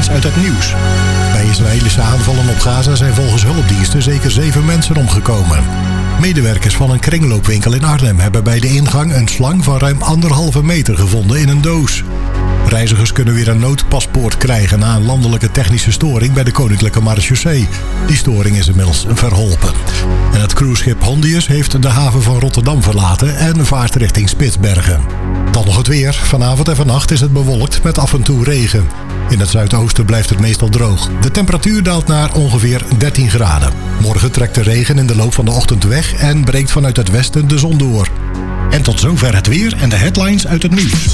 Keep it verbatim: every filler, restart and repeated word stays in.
headlines uit het nieuws. Bij Israëlische aanvallen op Gaza zijn volgens hulpdiensten zeker zeven mensen omgekomen. Medewerkers van een kringloopwinkel in Arnhem hebben bij de ingang een slang van ruim anderhalve meter gevonden in een doos. Reizigers kunnen weer een noodpaspoort krijgen na een landelijke technische storing bij de Koninklijke Marechaussee. Die storing is inmiddels verholpen. En het cruiseschip Hondius heeft de haven van Rotterdam verlaten en vaart richting Spitsbergen. Dan nog het weer. Vanavond en vannacht is het bewolkt met af en toe regen. In het zuidoosten blijft het meestal droog. De temperatuur daalt naar ongeveer dertien graden. Morgen trekt de regen in de loop van de ochtend weg en breekt vanuit het westen de zon door. En tot zover het weer en de headlines uit het nieuws.